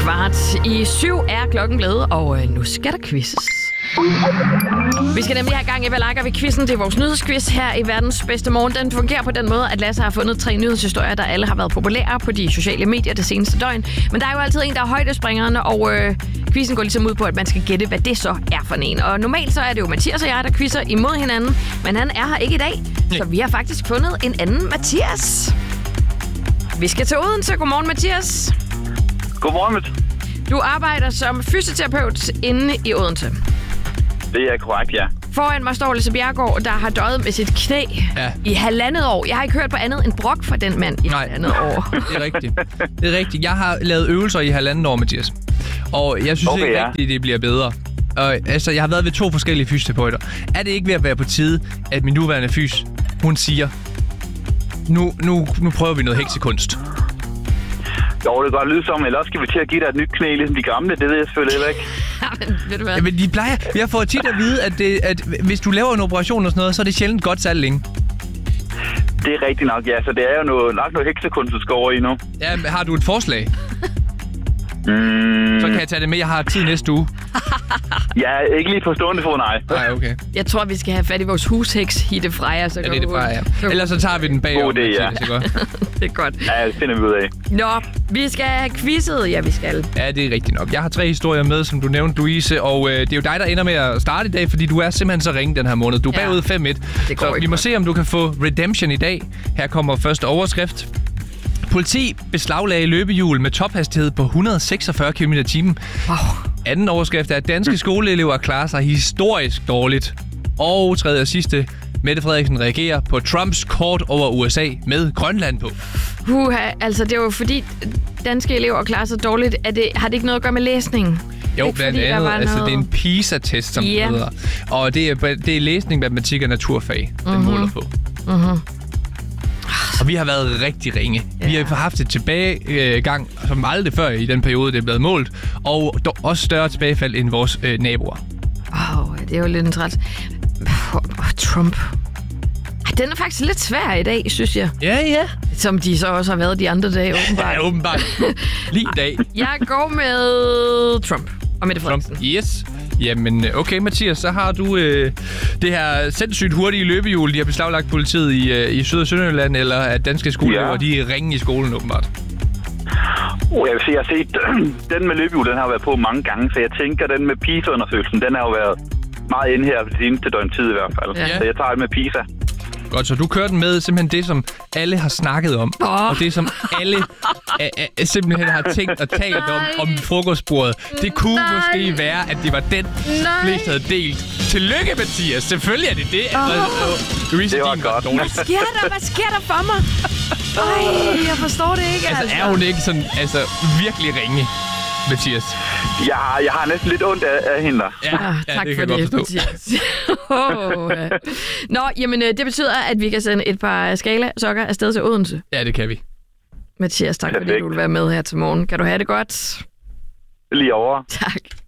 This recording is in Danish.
7:15 er klokken blevet, og nu skal der quizzes. Vi skal nemlig have gang i, hvad liker vi quizzen. Det er vores nyhedsquiz her i Verdens Bedste Morgen. Den fungerer på den måde, at Lasse har fundet 3 nyhedshistorier, der alle har været populære på de sociale medier det seneste døgn. Men der er jo altid en, der er højdespringeren, og quizzen går ligesom ud på, at man skal gætte, hvad det så er for en. Og normalt så er det jo Mathias og jeg, der quizzer imod hinanden, men han er her ikke i dag, så vi har faktisk fundet en anden Mathias. Vi skal til Odense. Godmorgen, Mathias. Godmorgen, Matt. Du arbejder som fysioterapeut inde i Odense. Det er korrekt, ja. Foran mig står Lasse Bjerregaard, der har døjet med sit knæ i 1,5 år. Jeg har ikke hørt på andet end brok fra den mand i 1,5 år. Det er rigtigt. Det er rigtigt. Jeg har lavet øvelser i 1,5 år, Mathias. Og jeg synes ikke rigtigt, det bliver bedre. Og, altså, jeg har været ved 2 forskellige fysioterapeuter. Er det ikke ved at være på tide, at min nuværende fys, hun siger, nu prøver vi noget heksekunst? Jo, det kan godt lyde som, eller også skal vi til at give dig et nyt knæ, ligesom de gamle. Det ved jeg selvfølgelig heller ikke. Jamen, ved du hvad? Jamen, de plejer. Jeg får tit at vide, at hvis du laver en operation og sådan noget, så er det sjældent godt særlig længe. Det er rigtigt nok, ja. Så det er jo nok noget heksekunst, du skal over i nu. Ja, har du et forslag? Så kan jeg tage det med. Jeg har tid næste uge. Ja, ikke lige på stående fod, nej. Nej, okay. Jeg tror, vi skal have fat i vores husheks, Hitte Freja. Så ja, det er det Freja, ja. Ellers så tager vi den bagom. God idé, ja. Det er godt. Ja, det finder vi ud af. Nå, vi skal have quizzet. Ja, vi skal. Ja, det er rigtigt nok. Jeg har 3 historier med, som du nævnte, Louise. Og det er jo dig, der ender med at starte i dag, fordi du er simpelthen så ringe den her måned. Du er bagud 5-1. Så vi må se, om du kan få redemption i dag. Her kommer første overskrift. Politi beslaglagde løbehjul med tophastighed på 146 km/t. Wow. Anden overskrift er, at danske skoleelever klarer sig historisk dårligt. Og tredje og sidste, Mette Frederiksen reagerer på Trumps kort over USA med Grønland på. Altså det er jo fordi danske elever klarer sig dårligt. Har det ikke noget at gøre med læsning? Jo, blandt andet. Altså, det er en PISA-test, som det hedder. Og det er læsning, matematik og naturfag, den måler på. Og vi har været rigtig ringe. Ja. Vi har haft et tilbagegang, som aldrig før i den periode, det er blevet målt. Og også større tilbagefald end vores naboer. Det er jo lidt en træt. Trump. Den er faktisk lidt svær i dag, synes jeg. Ja. Som de så også har været de andre dage, åbenbart. Ja, åbenbart. Lige i dag. Jeg går med Trump og Mette Frederiksen. Yes. Jamen, okay, Mathias, så har du det her sindssygt hurtige løbehjul, de har beslaglagt politiet i Syd- og Sønderjylland, eller at danske skoleelever, de er ringe i skolen, åbenbart. Jeg vil sige, jeg har set den med løbehjul, den har været på mange gange, så jeg tænker, den med PISA-undersøgelsen, den har jo været meget inde her det seneste døgn tid i hvert fald. Ja. Så jeg tager det med PISA. Godt, så du kører den med simpelthen det, som alle har snakket om, og det, som alle simpelthen har tænkt og talt om frokostbordet. Det kunne måske være, at det var den, flest havde delt. Tillykke, Mathias. Selvfølgelig er det det. Det var godt. Hvad sker der for mig? Jeg forstår det ikke. Altså, er hun ikke sådan, virkelig ringe, Mathias? Jeg har næsten lidt ondt af hende. Ja, tak det for det, Mathias. Nå, jamen det betyder, at vi kan sende et par Scala-sokker afsted til Odense. Ja, det kan vi. Mathias, tak fordi du vil være med her til morgen. Kan du have det godt? Lige over. Tak.